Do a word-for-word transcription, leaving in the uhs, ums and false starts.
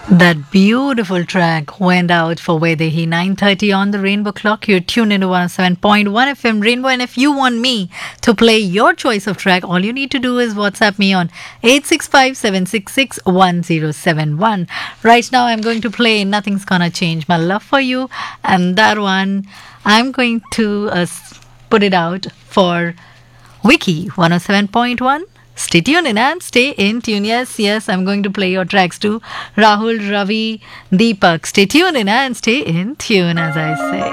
That beautiful track went out for Vedehi. nine thirty on the Rainbow Clock. You're tuned into one oh seven point one F M Rainbow. And if you want me to play your choice of track, all you need to do is WhatsApp me on eight six five, seven six six, one oh seven one. Right now, I'm going to play Nothing's Gonna Change My Love for You. And that one, I'm going to uh, put it out for Wiki one oh seven point one. Stay tuned in and stay in tune. Yes, yes, I'm going to play your tracks too. Rahul, Ravi, Deepak. Stay tuned in and stay in tune, as I say.